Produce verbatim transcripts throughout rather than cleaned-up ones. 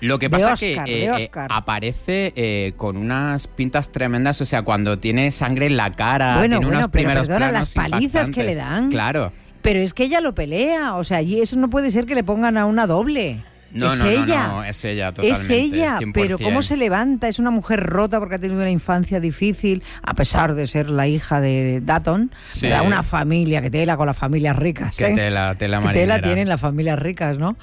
Lo que pasa es Oscar, que eh, eh, aparece eh, con unas pintas tremendas, o sea, cuando tiene sangre en la cara, bueno, tiene bueno, unos pero primeros perdona, planos las palizas que le dan. Claro. Pero es que ella lo pelea, o sea, y eso no puede ser que le pongan a una doble. No, es no, ella. no, no, es ella totalmente. Es ella, cien por ciento. pero cómo se levanta, es una mujer rota porque ha tenido una infancia difícil, a pesar de ser la hija de Dutton, Sí. de una familia que tela con las familias ricas. Que ¿eh? tela, tela Que marinera. tela tienen las familias ricas, ¿no?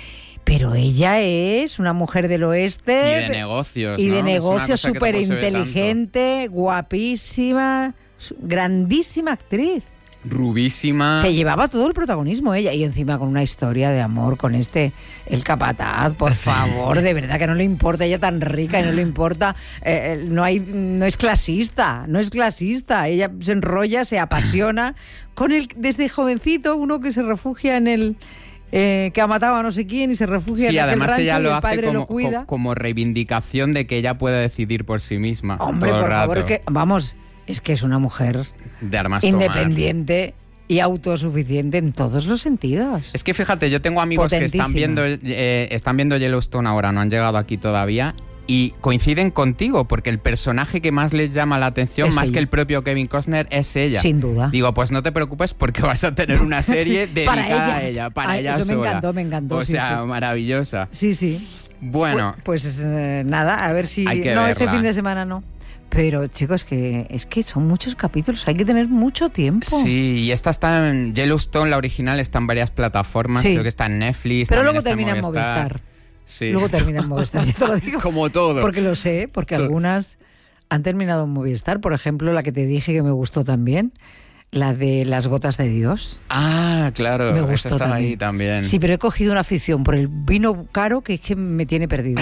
Pero ella es una mujer del oeste. Y de negocios, Y ¿no? de Es una negocios, cosa que súper tampoco se ve inteligente, guapísima, su- grandísima actriz. Rubísima. Se llevaba todo el protagonismo ella y encima con una historia de amor con este, el capataz, por favor, de verdad que no le importa, ella tan rica y no le importa, eh, no hay, no es clasista, no es clasista, ella se enrolla, se apasiona con el, desde jovencito, uno que se refugia en el... Eh, que ha matado a no sé quién y se refugia Sí, en aquel además rancho ella y lo el hace padre como, lo cuida. co- como reivindicación de que ella puede decidir por sí misma. Hombre, todo el por favor, rato. que, vamos, es que es una mujer De armas tomar. independiente y autosuficiente en todos los sentidos. Es que fíjate, yo tengo amigos que están Potentísima. viendo, eh, están viendo Yellowstone ahora, no han llegado aquí todavía, y coinciden contigo, porque el personaje que más les llama la atención, Es más ella. que el propio Kevin Costner, es ella. Sin duda. Digo, pues no te preocupes porque vas a tener una serie Sí, para dedicada ella. a ella, para Ay, ella eso me sola. encantó, me encantó, O sí, sea, sí. maravillosa. Sí, sí. Bueno, Pues eh, nada, a ver si... Hay que no, este verla. fin de semana no. Pero, chicos, que es que son muchos capítulos, hay que tener mucho tiempo. sí, y esta está en Yellowstone, la original, está en varias plataformas, Sí. creo que está en Netflix. Pero también luego está termina en Movistar. Sí. Luego termina en Movistar, ya te lo digo. Como todo. Porque lo sé, porque Todo. algunas han terminado en Movistar. Por ejemplo, la que te dije que me gustó también, la de Las gotas de Dios. Ah, claro, Me esa gustó estaba también. ahí también. Sí, pero he cogido una afición por el vino caro que es que me tiene perdido.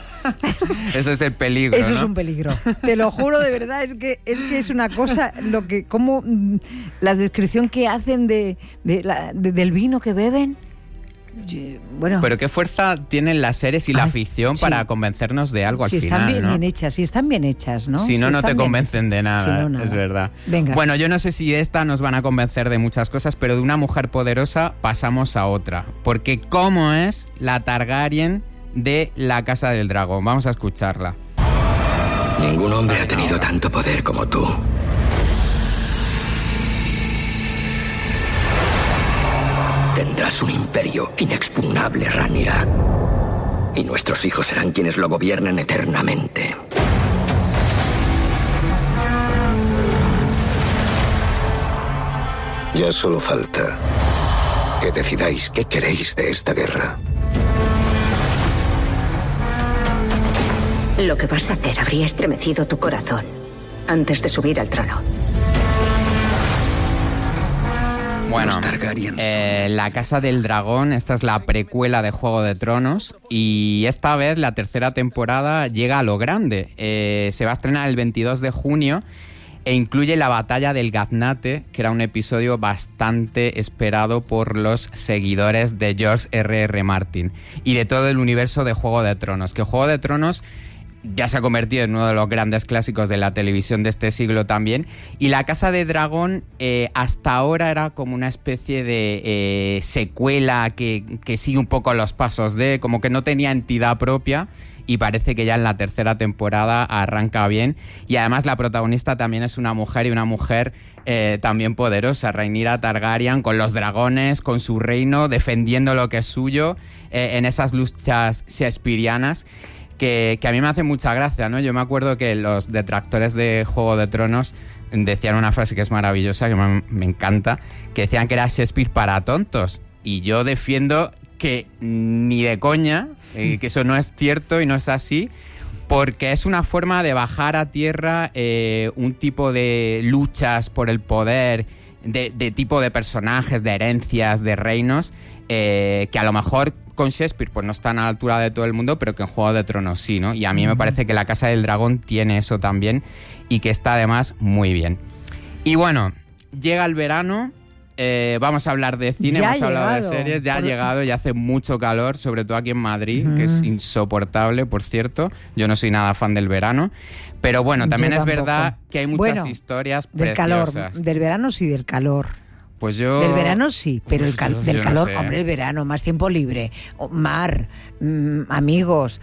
Eso es el peligro, Eso ¿no? es un peligro. Te lo juro, de verdad, es que es que es una cosa, lo que, como mm, la descripción que hacen de, de la- de- del vino que beben. Ye- Bueno, Pero qué fuerza tienen las series y la Ay, afición sí. para convencernos de algo si al están final, bien, ¿no? bien hechas, si están bien hechas, ¿no? Si no, Si no están te bien convencen de hechas. nada, Si no, nada. es verdad. Venga. Bueno, yo no sé si de esta nos van a convencer de muchas cosas, pero de una mujer poderosa pasamos a otra. Porque ¿cómo es la Targaryen de la Casa del Dragón? Vamos a escucharla. Ningún hombre ha tenido tanto poder como tú. Tendrás un imperio inexpugnable, Rhaenyra. Y nuestros hijos serán quienes lo gobiernen eternamente. Ya solo falta que decidáis qué queréis de esta guerra. Lo que vas a hacer habría estremecido tu corazón antes de subir al trono. Bueno, Los Targaryen eh, La Casa del Dragón, esta es la precuela de Juego de Tronos y esta vez la tercera temporada llega a lo grande. Eh, se va a estrenar el veintidós de junio e incluye la batalla del Gaznate, que era un episodio bastante esperado por los seguidores de George erre erre Martin y de todo el universo de Juego de Tronos. Que Juego de Tronos ya se ha convertido en uno de los grandes clásicos de la televisión de este siglo también. Y La Casa de Dragón eh, hasta ahora era como una especie de eh, secuela que, que sigue un poco los pasos de... como que no tenía entidad propia y parece que ya en la tercera temporada arranca bien. Y además la protagonista también es una mujer y una mujer eh, también poderosa. Rhaenyra Targaryen con los dragones, con su reino, defendiendo lo que es suyo eh, en esas luchas shakespearianas. Que, que a mí me hace mucha gracia, ¿no? Yo me acuerdo que los detractores de Juego de Tronos decían una frase que es maravillosa, que me, me encanta, que decían que era Shakespeare para tontos. Y yo defiendo que ni de coña, eh, que eso no es cierto y no es así, porque es una forma de bajar a tierra eh, un tipo de luchas por el poder, de, de tipo de personajes, de herencias, de reinos, eh, que a lo mejor con Shakespeare pues no están a la altura de todo el mundo, pero que en Juego de Tronos sí, ¿no? Y a mí me parece que La Casa del Dragón tiene eso también y que está además muy bien. Y bueno, llega el verano, eh, vamos a hablar de cine, Ya hemos ha hablado llegado. de series, ya Por- ha llegado, ya hace mucho calor, sobre todo aquí en Madrid, Ujú. que es insoportable, por cierto. Yo no soy nada fan del verano, pero bueno, también Yo es tampoco. verdad que hay muchas Bueno, historias Del preciosas. calor, del verano sí, del calor. Pues yo... Del verano sí, pero Uf, el cal- yo- del yo no calor, sé. hombre, el verano, más tiempo libre, o- mar, mm, amigos,